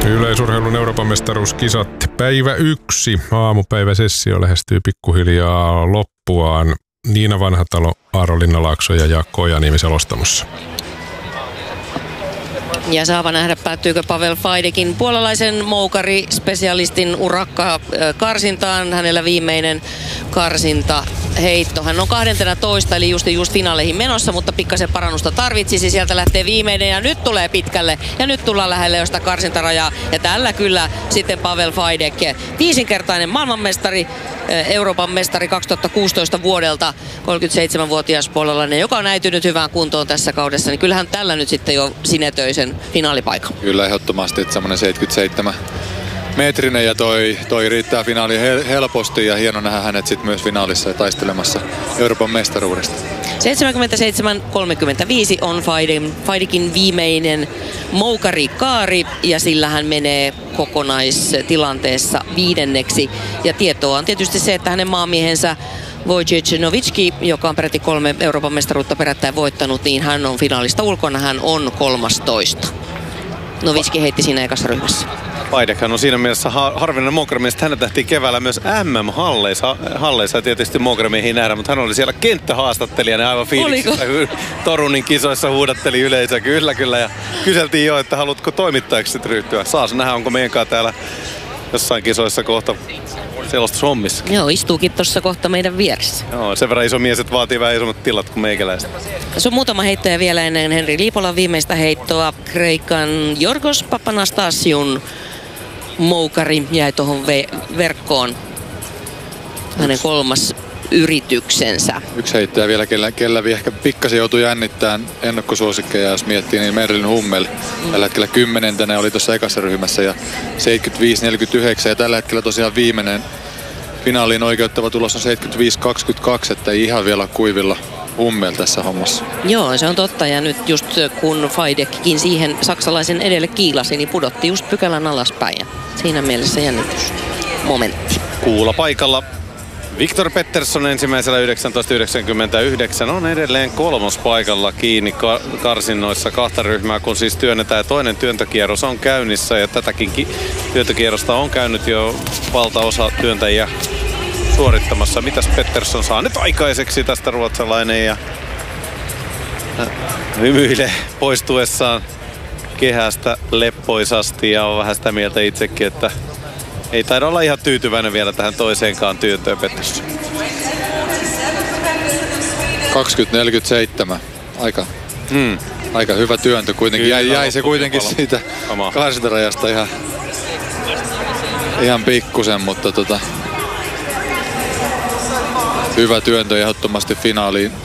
Yleisurheilun Euroopan mestaruuskisat päivä 1. Aamupäiväsessio lähestyy pikkuhiljaa loppuaan. Niina Vanhatalo, Aaro Linnalaakso ja Jaakko Ojaniemi selostamossa. Ja saapa nähdä, päättyykö Pavel Faidekin puolalaisen moukari-spesialistin urakka karsintaan. Hänellä viimeinen karsinta heitto. Hän on 12, eli just finaaleihin menossa, mutta pikkasen parannusta tarvitsisi. Sieltä lähtee viimeinen ja nyt tulee pitkälle. Ja nyt tullaan lähelle josta karsintarajaa. Ja tällä kyllä sitten Pavel Faidek, 5-kertainen maailmanmestari, Euroopan mestari 2016 vuodelta, 37-vuotias puolalainen, joka on äitynyt hyvään kuntoon tässä kaudessa. Niin kyllähän tällä nyt sitten jo sinetöi sen finaalipaikan. Kyllä ehdottomasti, että semmoinen 77 metrinen ja toi riittää finaaliin helposti ja hieno nähdä hänet sitten myös finaalissa ja taistelemassa Euroopan mestaruudesta. 77-35 on Faidekin viimeinen moukari-kaari ja sillä hän menee kokonaistilanteessa 5. Ja tietoa on tietysti se, että hänen maamiehensä Wojciech Nowicki, joka on peräti 3 Euroopan mestaruutta perättäin voittanut, niin hän on finaalista ulkona, hän on 13. Nowicki heitti siinä ekassa ryhmässä. Faidekhan on siinä mielessä harvinainen moukarimies, että hänet nähtiin keväällä myös MM-halleissa ja tietysti moukarimiehiä nähdä, mutta hän oli siellä kenttähaastattelijana aivan fiiliksissä. Torunin kisoissa huudatteli yleisö, kyllä, ja kyseltiin jo, että haluatko toimittajaksi sitten ryhtyä. Saas nähdä, onko meidänkaan täällä jossain kisoissa kohta selostushommissa. Joo, istuukin tuossa kohta meidän vieressä. Joo, sen verran iso mies, että vaatii vähän isommat tilat kuin meikäläistä. Se on muutama heittäjä vielä ennen Henri Liipolan viimeistä heittoa. Kreikan Yorgos Papanastasiun moukari jäi tuohon verkkoon. Hänen 3. yrityksensä. Yksi heittäjä vielä, kellä ehkä pikkasen joutui jännittämään ennakkosuosikkeja, jos miettii, niin Merlin Hummel. Tällä hetkellä 10. oli tuossa ekassa ryhmässä ja 75-49 ja tällä hetkellä tosiaan viimeinen finaaliin oikeuttava tulos on 75-22, että ei ihan vielä kuivilla Hummel tässä hommassa. Joo, se on totta ja nyt just kun Faidekkin siihen saksalaisen edelle kiilasi, niin pudotti just pykälän alaspäin ja siinä mielessä jännitysmomentti. Kuula paikalla. Viktor Pettersson ensimmäisellä 19.99 on edelleen 3. paikalla kiinni karsinnoissa 2 ryhmää, kun siis työnnetään ja toinen työntökierros on käynnissä ja tätäkin työntökierrosta on käynyt jo valtaosa työntäjiä suorittamassa. Mitäs Pettersson saa nyt aikaiseksi tästä ruotsalainen ja hymyilee poistuessaan kehästä leppoisasti ja on vähän sitä mieltä itsekin, että ei taida olla ihan tyytyväinen vielä tähän toiseenkaan työntöön Pettersson. 20-47. Aika hyvä työntö kuitenkin. Jäi se kuitenkin siitä karsintarajasta ihan pikkusen, mutta hyvä työntö ehdottomasti